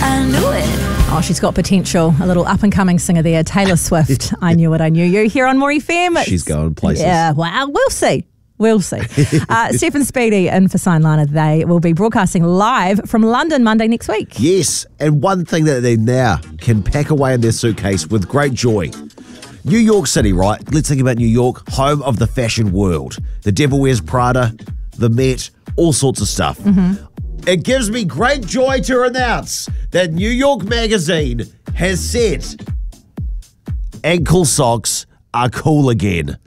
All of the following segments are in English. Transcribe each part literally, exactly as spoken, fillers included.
I knew it. Oh, she's got potential. A little up-and-coming singer there, Taylor Swift. I knew it, I knew you. Here on More F M. She's going places. Yeah, well, we'll see. We'll see. Uh, Steph and Speedy in for Sign Lana. They will be broadcasting live from London Monday next week. Yes, and one thing that they now can pack away in their suitcase with great joy. New York City, right? Let's think about New York, home of the fashion world. The Devil Wears Prada, the Met, all sorts of stuff. Mm-hmm. It gives me great joy to announce that New York Magazine has said ankle socks are cool again.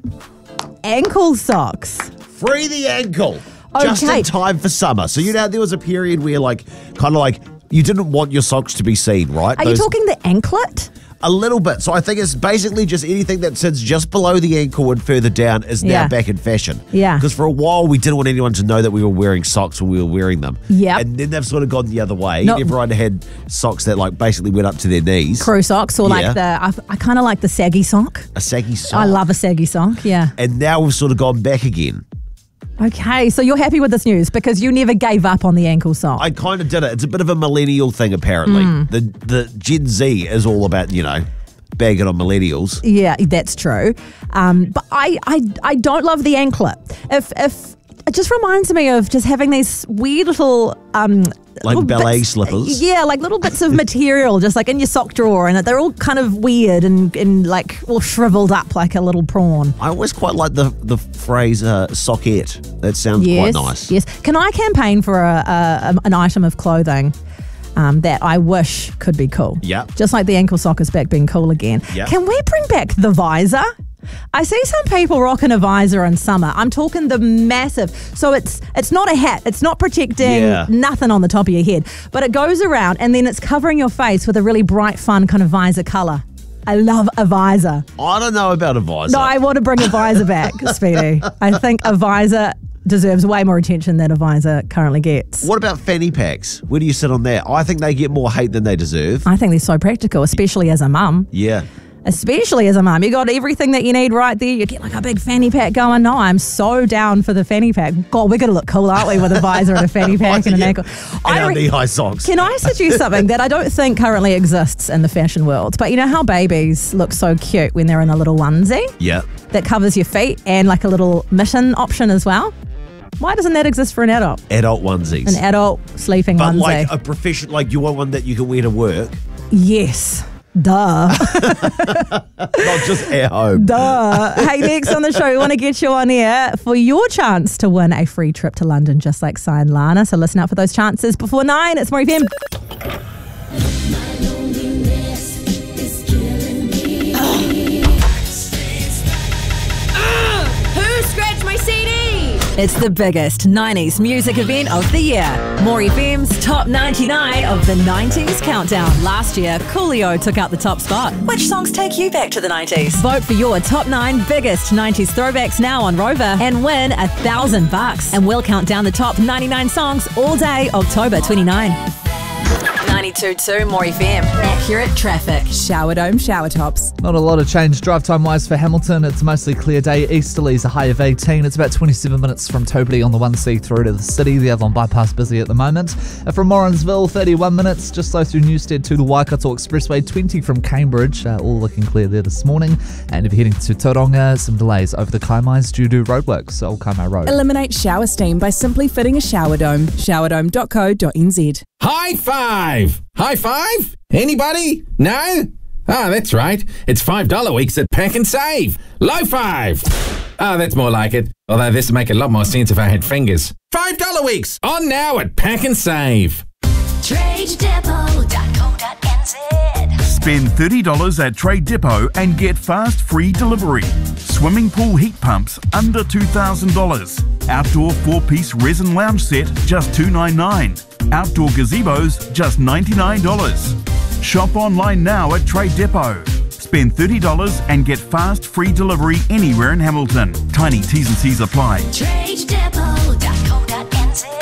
Ankle socks. Free the ankle. Okay. Just in time for summer. So, you know, there was a period where, like, kind of like, you didn't want your socks to be seen, right? Are Those, you talking the anklet? A little bit. So I think it's basically just anything that sits just below the ankle and further down is now Yeah. back in fashion. Yeah. Because for a while we didn't want anyone to know that we were wearing socks when we were wearing them. Yep. And then they've sort of gone the other way. No. Everyone had socks that like basically went up to their knees. Crew socks or Yeah. like the, I, I kind of like the saggy sock. A saggy sock. I love a saggy sock, yeah. And now we've sort of gone back again. Okay, so you're happy with this news because you never gave up on the ankle sock. I kind of did it. It's a bit of a millennial thing apparently. Mm. The the Gen Z is all about, you know, bagging on millennials. Yeah, that's true. Um, but I, I, I don't love the anklet. If if it just reminds me of just having these weird little um, Like little ballet bits- slippers? Yeah, like little bits of material just like in your sock drawer, and they're all kind of weird and, and like all shriveled up like a little prawn. I always quite like the the phrase uh, sockette. That sounds Yes, quite nice. yes. Can I campaign for a, a, an item of clothing um, that I wish could be cool? Yep. Just like the ankle sock is back being cool again. Yep. Can we bring back the visor? I see some people rocking a visor in summer. I'm talking the massive. So it's it's not a hat. It's not protecting Yeah. nothing on the top of your head. But it goes around and then it's covering your face with a really bright, fun kind of visor colour. I love a visor. I don't know about a visor. No, I want to bring a visor back, Speedy. I think a visor deserves way more attention than a visor currently gets. What about fanny packs? Where do you sit on that? I think they get more hate than they deserve. I think they're so practical, especially as a mum. Yeah. Especially as a mum. You got everything that you need right there. You get like a big fanny pack going. No, I'm so down for the fanny pack. God, we're going to look cool, aren't we, with a visor and a fanny pack and an Yeah. ankle. And I our re- knee-high socks. Can I suggest something that I don't think currently exists in the fashion world? But you know how babies look so cute when they're in a little onesie Yeah. that covers your feet and like a little mitten option as well? Why doesn't that exist for an adult? Adult onesies. An adult sleeping but onesie. like a professional, like you want one that you can wear to work, Yes. Duh. not just at home. Duh. Hey, next on the show, we want to get you on air for your chance to win a free trip to London, just like Sign Lana. So listen out for those chances. Before nine, it's More F M. Who scratched my C D? It's the biggest nineties music event of the year. More F M's Top ninety-nine of the nineties Countdown. Last year, Coolio took out the top spot. Which songs take you back to the nineties? Vote for your top nine biggest nineties throwbacks now on Rover and win a thousand bucks. And we'll count down the top ninety-nine songs all day, October twenty-ninth. ninety-two point two More F M. Accurate traffic. Shower Dome shower tops. Not a lot of change drive time wise for Hamilton. It's mostly clear day. Easterly's a high of eighteen. It's about twenty-seven minutes from Tobley on the one C through to the city. The Avalon bypass busy at the moment. Uh, From Morrinsville, thirty-one minutes. Just slow through Newstead to the Waikato Expressway. twenty from Cambridge. Uh, all looking clear there this morning. And if you're heading to Tauranga, some delays over the Kaimais due to roadworks. Old Kaimai Road. Eliminate shower steam by simply fitting a shower dome. shower dome dot co dot n z. High five! High five? Anybody? No? Ah, that's right. It's five dollar weeks at Pack and Save. Low five! Ah, that's more like it. Although this would make a lot more sense if I had fingers. five dollar weeks! On now at Pack and Save. trade depot dot co dot n z. Spend thirty dollars at Trade Depot and get fast free delivery. Swimming pool heat pumps under two thousand dollars. Outdoor four-piece resin lounge set just two hundred ninety-nine dollars. Outdoor gazebos just ninety-nine dollars. Shop online now at Trade Depot. Spend thirty dollars and get fast free delivery anywhere in Hamilton. Tiny T's and C's apply. trade depot dot co dot n z.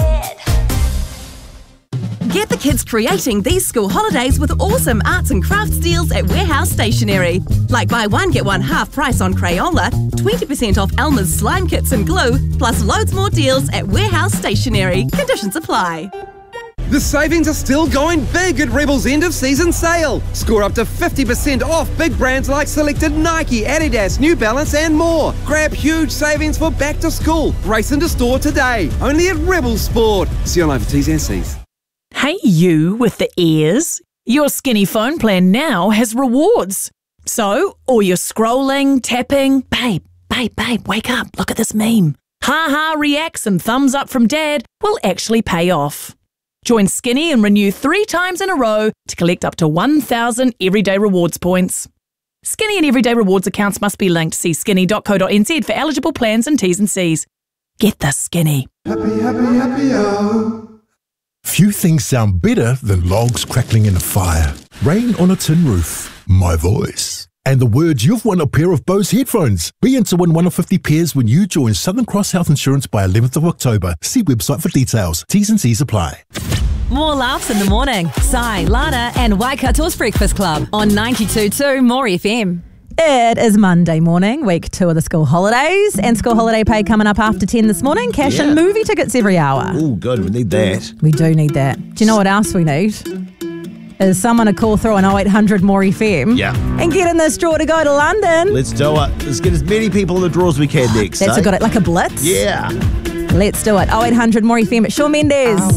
Get the kids creating these school holidays with awesome arts and crafts deals at Warehouse Stationery. Like buy one, get one half price on Crayola, twenty percent off Elmer's slime kits and glue, plus loads more deals at Warehouse Stationery. Conditions apply. The savings are still going big at Rebel's end of season sale. Score up to fifty percent off big brands like selected Nike, Adidas, New Balance and more. Grab huge savings for back to school. Race into store today. Only at Rebel Sport. See online for T's and C's. Hey you with the ears. Your Skinny phone plan now has rewards. So, all your scrolling, tapping, babe, babe, babe, wake up, look at this meme. Ha-ha reacts and thumbs up from dad will actually pay off. Join Skinny and renew three times in a row to collect up to one thousand Everyday Rewards points. Skinny and Everyday Rewards accounts must be linked. See skinny dot co dot n z for eligible plans and T's and C's. Get the Skinny. Happy, happy, happy, oh. Few things sound better than logs crackling in a fire, rain on a tin roof, my voice, and the words you've won a pair of Bose headphones. Be in to win one of fifty pairs when you join Southern Cross Health Insurance by eleventh of October. See website for details. T's and C's apply. More laughs in the morning. Sai, Lana and Waikato's Breakfast Club on ninety-two point two More F M. It is Monday morning, week two of the school holidays, and school holiday pay coming up after ten this morning. Cash Yeah. and movie tickets every hour. Oh, good. We need that. We do need that. Do you know what else we need? Is someone to call through on oh eight hundred More F M Yeah. and get in this draw to go to London. Let's do it. Let's get as many people in the draw as we can next. That's eh? a good, like a blitz. Yeah. Let's do it. oh eight hundred More F M at Shawn Mendes.